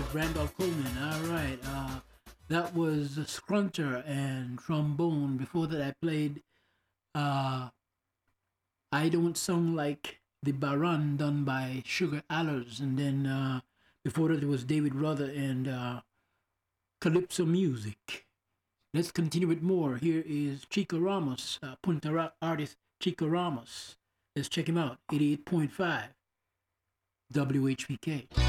Randolph Coleman. All right. That was Scrunter and trombone. Before that, I played I Don't Sound Like the Baron done by Sugar Allers. And then before that, it was David Ruther and Calypso Music. Let's continue with more. Here is Chico Ramos, Punta Rock artist Chico Ramos. Let's check him out. 88.5 WHPK.